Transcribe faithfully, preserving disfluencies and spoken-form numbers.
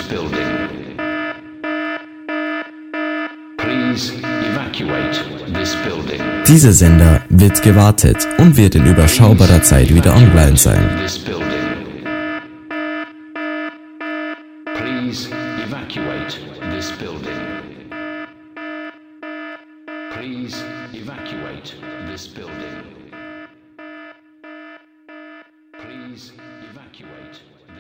building. Please evacuate this building. Dieser Sender wird gewartet und wird in überschaubarer Zeit wieder online sein. Please evacuate this building. Please evacuate this building.